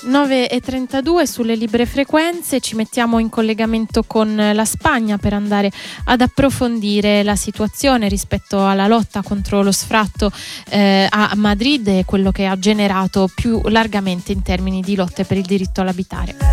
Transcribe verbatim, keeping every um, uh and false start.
nove e trentadue sulle libere frequenze, ci mettiamo in collegamento con la Spagna per andare ad approfondire la situazione rispetto alla lotta contro lo sfratto eh, a Madrid e quello che ha generato più largamente in termini di lotte per il diritto all'abitare.